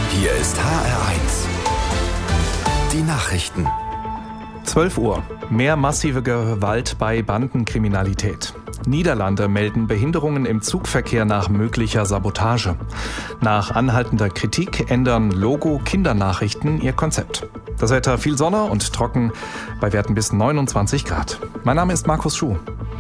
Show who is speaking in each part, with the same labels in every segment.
Speaker 1: Hier ist HR1. Die Nachrichten.
Speaker 2: 12 Uhr. Mehr massive Gewalt bei Bandenkriminalität. Niederlande melden Behinderungen im Zugverkehr nach möglicher Sabotage. Nach anhaltender Kritik ändern Logo Kindernachrichten ihr Konzept. Das Wetter viel Sonne und trocken bei Werten bis 29 Grad. Mein Name ist Markus Schuh.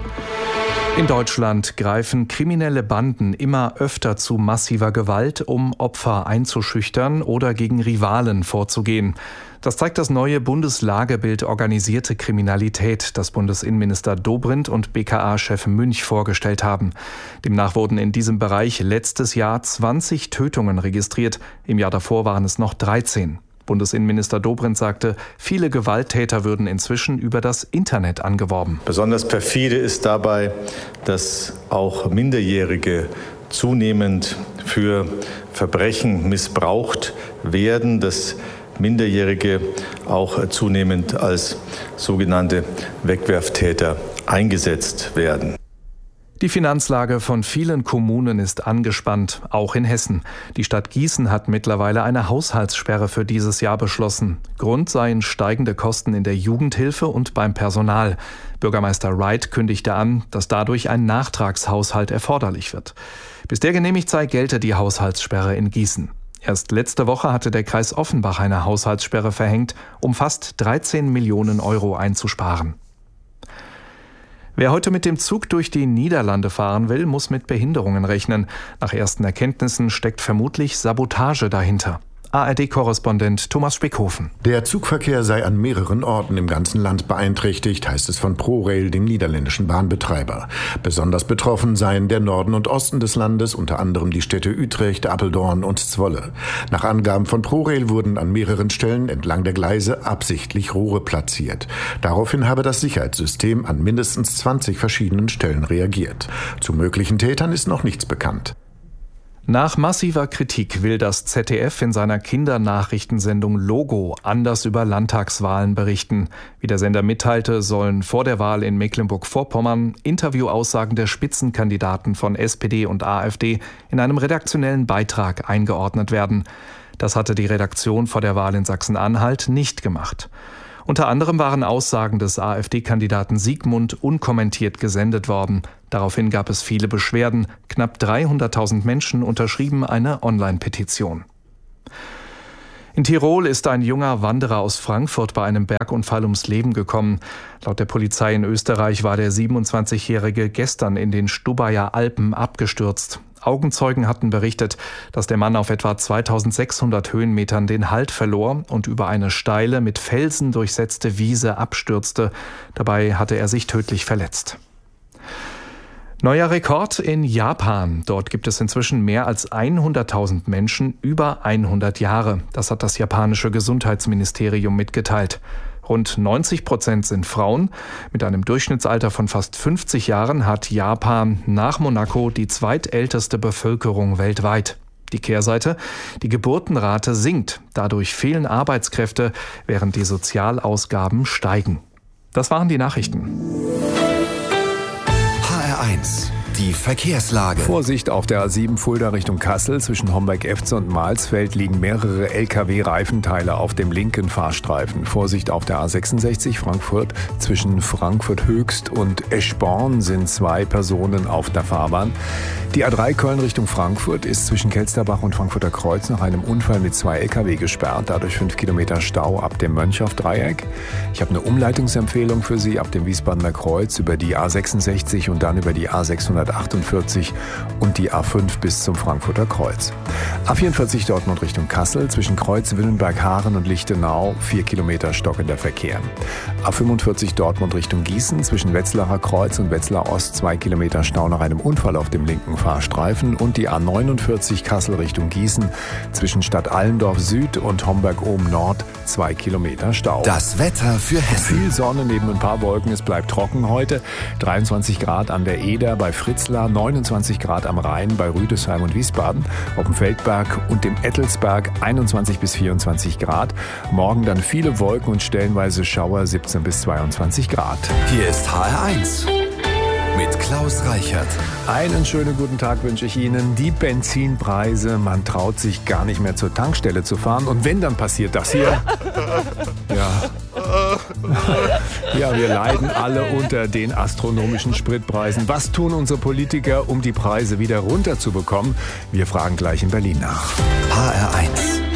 Speaker 2: In Deutschland greifen kriminelle Banden immer öfter zu massiver Gewalt, um Opfer einzuschüchtern oder gegen Rivalen vorzugehen. Das zeigt das neue Bundeslagebild Organisierte Kriminalität, das Bundesinnenminister Dobrindt und BKA-Chef Münch vorgestellt haben. Demnach wurden in diesem Bereich letztes Jahr 20 Tötungen registriert. Im Jahr davor waren es noch 13. Bundesinnenminister Dobrindt sagte, viele Gewalttäter würden inzwischen über das Internet angeworben.
Speaker 3: Besonders perfide ist dabei, dass auch Minderjährige zunehmend für Verbrechen missbraucht werden, dass Minderjährige auch zunehmend als sogenannte Wegwerftäter eingesetzt werden.
Speaker 2: Die Finanzlage von vielen Kommunen ist angespannt, auch in Hessen. Die Stadt Gießen hat mittlerweile eine Haushaltssperre für dieses Jahr beschlossen. Grund seien steigende Kosten in der Jugendhilfe und beim Personal. Bürgermeister Wright kündigte an, dass dadurch ein Nachtragshaushalt erforderlich wird. Bis der genehmigt sei, gelte die Haushaltssperre in Gießen. Erst letzte Woche hatte der Kreis Offenbach eine Haushaltssperre verhängt, um fast 13 Millionen Euro einzusparen. Wer heute mit dem Zug durch die Niederlande fahren will, muss mit Behinderungen rechnen. Nach ersten Erkenntnissen steckt vermutlich Sabotage dahinter. ARD-Korrespondent Thomas Speckhofen.
Speaker 4: Der Zugverkehr sei an mehreren Orten im ganzen Land beeinträchtigt, heißt es von ProRail, dem niederländischen Bahnbetreiber. Besonders betroffen seien der Norden und Osten des Landes, unter anderem die Städte Utrecht, Apeldoorn und Zwolle. Nach Angaben von ProRail wurden an mehreren Stellen entlang der Gleise absichtlich Rohre platziert. Daraufhin habe das Sicherheitssystem an mindestens 20 verschiedenen Stellen reagiert. Zu möglichen Tätern ist noch nichts bekannt.
Speaker 2: Nach massiver Kritik will das ZDF in seiner Kindernachrichtensendung Logo anders über Landtagswahlen berichten. Wie der Sender mitteilte, sollen vor der Wahl in Mecklenburg-Vorpommern Interviewaussagen der Spitzenkandidaten von SPD und AfD in einem redaktionellen Beitrag eingeordnet werden. Das hatte die Redaktion vor der Wahl in Sachsen-Anhalt nicht gemacht. Unter anderem waren Aussagen des AfD-Kandidaten Siegmund unkommentiert gesendet worden. Daraufhin gab es viele Beschwerden. Knapp 300.000 Menschen unterschrieben eine Online-Petition. In Tirol ist ein junger Wanderer aus Frankfurt bei einem Bergunfall ums Leben gekommen. Laut der Polizei in Österreich war der 27-Jährige gestern in den Stubaier Alpen abgestürzt. Augenzeugen hatten berichtet, dass der Mann auf etwa 2600 Höhenmetern den Halt verlor und über eine steile, mit Felsen durchsetzte Wiese abstürzte. Dabei hatte er sich tödlich verletzt. Neuer Rekord in Japan. Dort gibt es inzwischen mehr als 100.000 Menschen über 100 Jahre. Das hat das japanische Gesundheitsministerium mitgeteilt. Rund 90% sind Frauen. Mit einem Durchschnittsalter von fast 50 Jahren hat Japan nach Monaco die zweitälteste Bevölkerung weltweit. Die Kehrseite: die Geburtenrate sinkt. Dadurch fehlen Arbeitskräfte, während die Sozialausgaben steigen. Das waren die Nachrichten.
Speaker 1: HR1. Die Verkehrslage.
Speaker 5: Vorsicht auf der A7 Fulda Richtung Kassel. Zwischen Homberg-Efze und Mahlsfeld liegen mehrere LKW-Reifenteile auf dem linken Fahrstreifen. Vorsicht auf der A66 Frankfurt. Zwischen Frankfurt Höchst und Eschborn sind 2 Personen auf der Fahrbahn. Die A3 Köln Richtung Frankfurt ist zwischen Kelsterbach und Frankfurter Kreuz nach einem Unfall mit 2 LKW gesperrt. Dadurch 5 Kilometer Stau ab dem Mönchhoff-Dreieck. Ich habe eine Umleitungsempfehlung für Sie ab dem Wiesbadener Kreuz über die A66 und dann über die A648 und die A5 bis zum Frankfurter Kreuz. A44 Dortmund Richtung Kassel, zwischen Kreuz Willenberg-Haaren und Lichtenau 4 Kilometer stockender Verkehr. A45 Dortmund Richtung Gießen, zwischen Wetzlarer Kreuz und Wetzlar Ost 2 Kilometer Stau nach einem Unfall auf dem linken Fahrstreifen und die A49 Kassel Richtung Gießen, zwischen Stadt Allendorf Süd und Homberg-Ohm Nord 2 Kilometer Stau.
Speaker 1: Das Wetter für Hessen.
Speaker 5: Viel Sonne neben ein paar Wolken, es bleibt trocken heute. 23 Grad an der Eder bei Fritzlar, 29 Grad am Rhein bei Rüdesheim und Wiesbaden, auf dem Feldberg und dem Ettelsberg 21 bis 24 Grad. Morgen dann viele Wolken und stellenweise Schauer 17 bis 22 Grad.
Speaker 1: Hier ist HR1 mit Klaus Reichert.
Speaker 5: Einen schönen guten Tag wünsche ich Ihnen. Die Benzinpreise, man traut sich gar nicht mehr zur Tankstelle zu fahren. Und wenn, dann passiert das hier. Ja, wir leiden alle unter den astronomischen Spritpreisen. Was tun unsere Politiker, um die Preise wieder runterzubekommen? Wir fragen gleich in Berlin nach.
Speaker 1: HR1